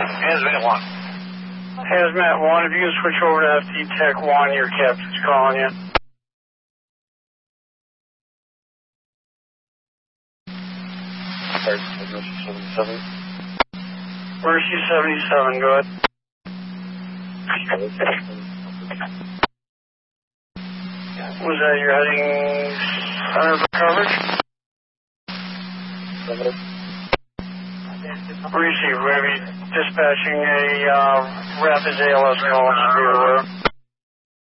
Hazmat 1. Hazmat 1, if you can switch over to FD Tech 1, your captain's calling you. Mercy 77, go ahead. Was that your heading center for coverage? Receive, we're going to be dispatching a rapid ALS call.